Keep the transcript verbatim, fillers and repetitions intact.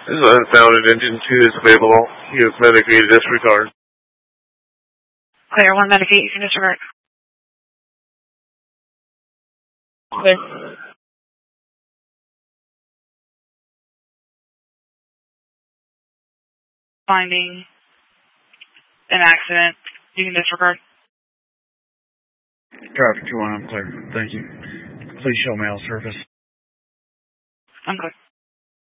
This is unfounded. Engine two is available. He is medicated. Disregard. Clear one medicate. You can disregard. Clear. Finding an accident. You can disregard. Traffic two one, I'm clear. Thank you. Please show mail service. I'm clear.